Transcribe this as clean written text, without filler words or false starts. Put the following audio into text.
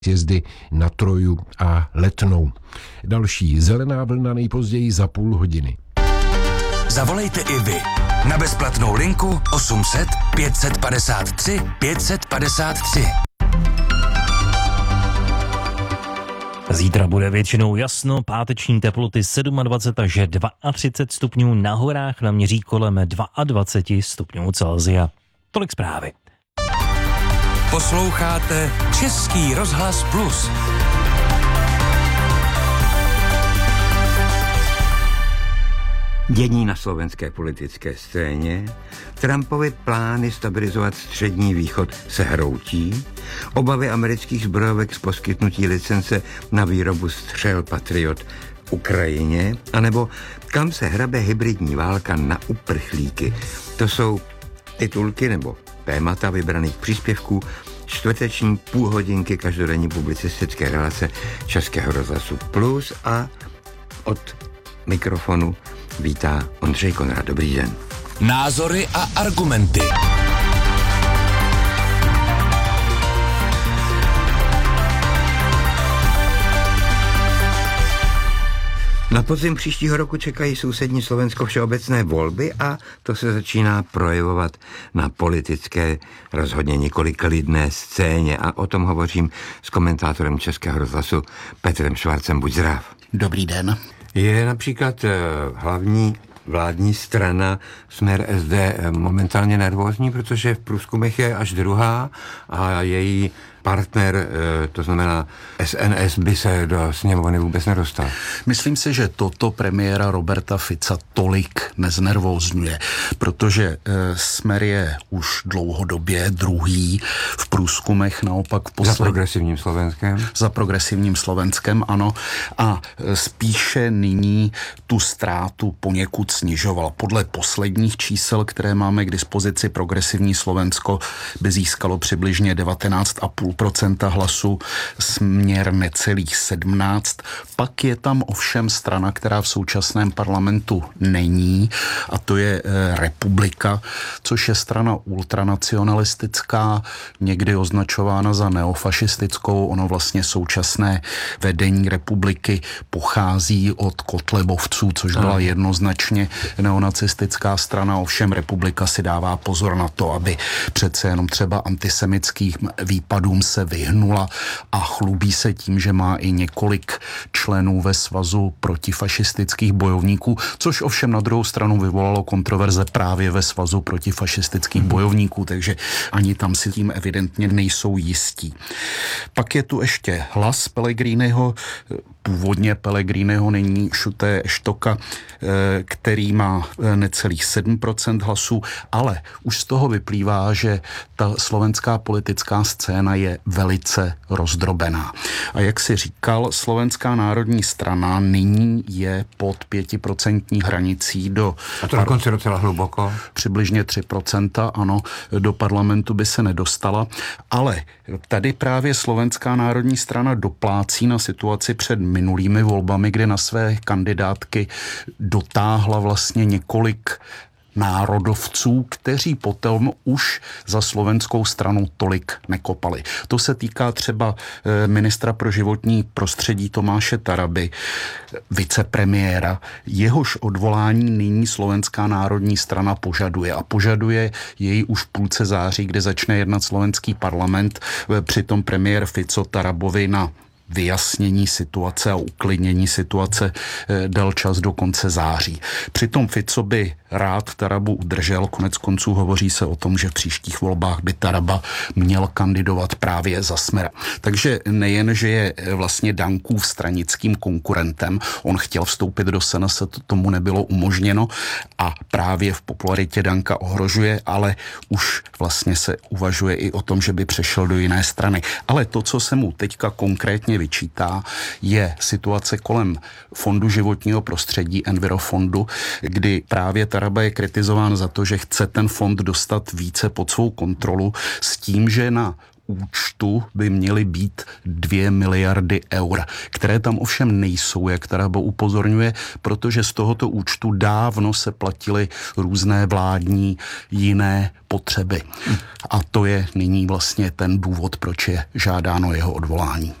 sjezdy na Troju a Letnou. Další Zelená vlna nejpozději za půl hodiny. Zavolejte i vy na bezplatnou linku 800 553 553. Zítra bude většinou jasno, páteční teploty 27 až 32 stupňů, na horách naměří kolem 22 stupňů Celsia. Tolik zprávy. Posloucháte Český rozhlas Plus. Dění na slovenské politické scéně, Trumpovy plány stabilizovat střední východ se hroutí, obavy amerických zbrojovek z poskytnutí licence na výrobu střel Patriot Ukrajině, anebo kam se hrabe hybridní válka na uprchlíky. To jsou titulky nebo témata vybraných příspěvků čtvrteční půlhodinky každodenní publicistické relace Českého rozhlasu Plus a od mikrofonu vítá Ondřej Konrad. Dobrý den. Názory a argumenty. Na podzim příštího roku čekají sousední Slovensko všeobecné volby a to se začíná projevovat na politické, rozhodně nikoli klidné scéně a o tom hovořím s komentátorem Českého rozhlasu Petrem Švarcem. Buď zdrav. Dobrý den. Je například hlavní vládní strana Smer SD momentálně nervózní, protože v průzkumech je až druhá a její partner, to znamená SNS, by se do sněmovny vůbec nedostal. Myslím si, že toto premiéra Roberta Fica tolik neznervózňuje, protože Smer je už dlouhodobě druhý v průzkumech, naopak Za progresivním Slovenskem? Za progresivním Slovenskem, ano. A spíše nyní tu ztrátu poněkud snižoval. Podle posledních čísel, které máme k dispozici, progresivní Slovensko by získalo přibližně 19,5% hlasů, Směr necelých 17. Pak je tam ovšem strana, která v současném parlamentu není, a to je Republika, což je strana ultranacionalistická, někdy označována za neofašistickou. Ono vlastně současné vedení Republiky pochází od kotlebovců, což byla jednoznačně neonacistická strana. Ovšem Republika si dává pozor na to, aby přece jenom třeba antisemitským výpadům se vyhnula a chlubí se tím, že má i několik členů ve svazu protifašistických bojovníků, což ovšem na druhou stranu vyvolalo kontroverze právě ve svazu protifašistických bojovníků, takže ani tam si tím evidentně nejsou jistí. Pak je tu ještě Hlas Pellegriniho, původně Pellegriniho, nyní Šuté Štoka, který má necelých 7% hlasů, ale už z toho vyplývá, že ta slovenská politická scéna je velice rozdrobená. A jak si říkal, Slovenská národní strana nyní je pod 5% hranicí do... A to dokonce docela hluboko. Přibližně 3%, ano, do parlamentu by se nedostala, ale tady právě Slovenská národní strana doplácí na situaci před minulými volbami, kde na své kandidátky dotáhla vlastně několik národovců, kteří potom už za slovenskou stranu tolik nekopali. To se týká třeba ministra pro životní prostředí Tomáše Taraby, vicepremiéra. Jehož odvolání nyní Slovenská národní strana požaduje a požaduje jej už v půlce září, kde začne jednat slovenský parlament. Přitom premiér Fico Tarabovi na vyjasnění situace a uklidnění situace dal čas do konce září. Přitom Fico by rád Tarabu udržel, konec konců hovoří se o tom, že v příštích volbách by Taraba měl kandidovat právě za Smer. Takže nejen, že je vlastně Dankův stranickým konkurentem, on chtěl vstoupit do SNS, to tomu nebylo umožněno a právě v popularitě Danka ohrožuje, ale už vlastně se uvažuje i o tom, že by přešel do jiné strany. Ale to, co se mu teďka konkrétně vyčítá, je situace kolem Fondu životního prostředí, Envirofondu, kdy právě Taraba je kritizován za to, že chce ten fond dostat více pod svou kontrolu s tím, že na účtu by měly být 2 miliardy eur, které tam ovšem nejsou, jak Tarabo upozorňuje, protože z tohoto účtu dávno se platily různé vládní jiné potřeby. A to je nyní vlastně ten důvod, proč je žádáno jeho odvolání.